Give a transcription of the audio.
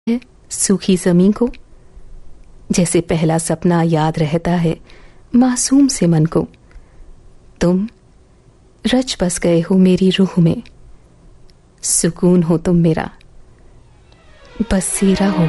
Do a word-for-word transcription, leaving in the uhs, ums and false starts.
है सूखी जमीन को, जैसे पहला सपना याद रहता है मासूम से मन को। तुम रच बस गए हो मेरी रूह में, सुकून हो तुम मेरा, बसेरा हो